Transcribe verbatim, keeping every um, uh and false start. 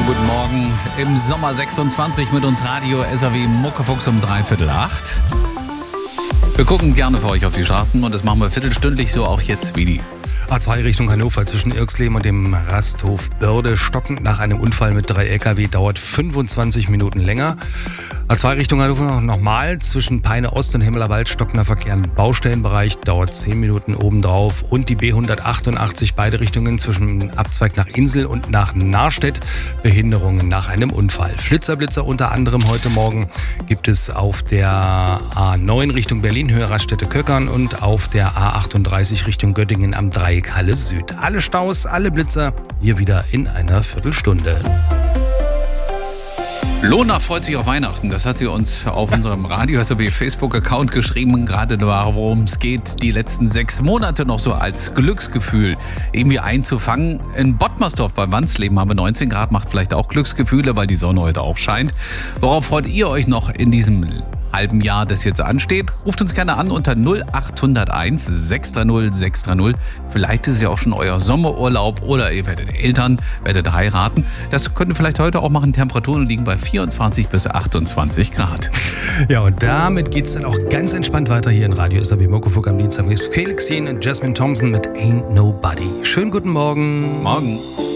Schönen guten Morgen. Im Sommer sechsundzwanzig mit uns Radio S R W Muckefuchs um dreiviertel acht. Wir gucken gerne für euch auf die Straßen und das machen wir viertelstündlich, so auch jetzt wie die. A zwei Richtung Hannover zwischen Irxleben und dem Rasthof Börde stockend nach einem Unfall mit drei L K W dauert fünfundzwanzig Minuten länger. A zwei Richtung Hannover nochmal zwischen Peine Ost und Himmelerwald stockender Verkehr im Baustellenbereich dauert zehn Minuten obendrauf und die B hundertachtundachtzig beide Richtungen zwischen Abzweig nach Insel und nach Nahrstedt Behinderungen nach einem Unfall. Flitzerblitzer unter anderem heute Morgen gibt es auf der A neun Richtung Berlin Höhe Raststätte Köckern und auf der A achtunddreißig Richtung Göttingen am Dreieck Halle Süd. Alle Staus, alle Blitzer hier wieder in einer Viertelstunde. Lona freut sich auf Weihnachten. Das hat sie uns auf unserem Radio S R W Facebook-Account geschrieben. Gerade worum es geht, die letzten sechs Monate noch so als Glücksgefühl irgendwie einzufangen. In Bottmersdorf bei Wansleben haben wir neunzehn Grad, macht vielleicht auch Glücksgefühle, weil die Sonne heute auch scheint. Worauf freut ihr euch noch in diesem halben Jahr, das jetzt ansteht? Ruft uns gerne an unter null acht null eins sechs drei null sechs drei null. Vielleicht ist es ja auch schon euer Sommerurlaub oder ihr werdet Eltern, werdet heiraten. Das könnt ihr vielleicht heute auch machen. Temperaturen liegen bei vierundzwanzig bis achtundzwanzig Grad. Ja, und damit geht's dann auch ganz entspannt weiter hier in Radio S R W Muckefuck am Dienstag mit Felix Jen und Jasmine Thompson mit Ain't Nobody. Schönen guten Morgen. Morgen.